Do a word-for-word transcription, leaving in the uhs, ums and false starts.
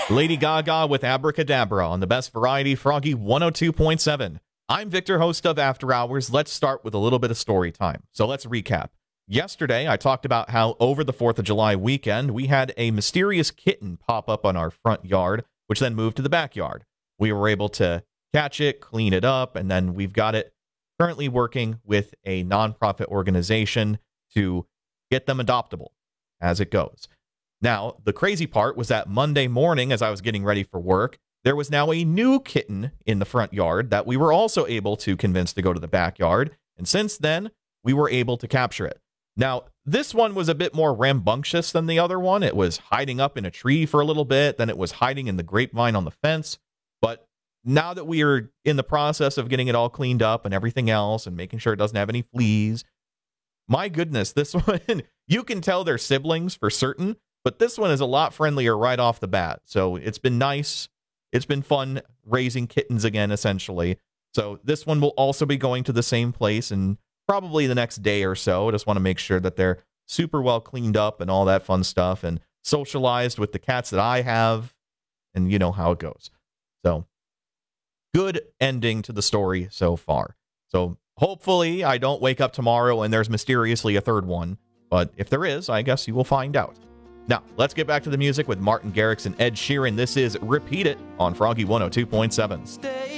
Lady Gaga with Abracadabra on the best variety, Froggy one oh two point seven. I'm Victor, host of After Hours. Let's start with a little bit of story time. So let's recap. Yesterday, I talked about how over the fourth of July weekend, we had a mysterious kitten pop up on our front yard, which then moved to the backyard. We were able to catch it, clean it up, and then we've got it currently working with a nonprofit organization to get them adoptable as it goes. Now, the crazy part was that Monday morning, as I was getting ready for work, there was now a new kitten in the front yard that we were also able to convince to go to the backyard. And since then, we were able to capture it. Now, this one was a bit more rambunctious than the other one. It was hiding up in a tree for a little bit. Then it was hiding in the grapevine on the fence. But now that we are in the process of getting it all cleaned up and everything else and making sure it doesn't have any fleas, my goodness, this one, you can tell they're siblings for certain. But this one is a lot friendlier right off the bat. So it's been nice. It's been fun raising kittens again, essentially. So this one will also be going to the same place in probably the next day or so. I just want to make sure that they're super well cleaned up and all that fun stuff and socialized with the cats that I have. And you know how it goes. So good ending to the story so far. So hopefully I don't wake up tomorrow and there's mysteriously a third one. But if there is, I guess you will find out. Now, let's get back to the music with Martin Garrix and Ed Sheeran. This is Repeat It on Froggy one oh two point seven. Stay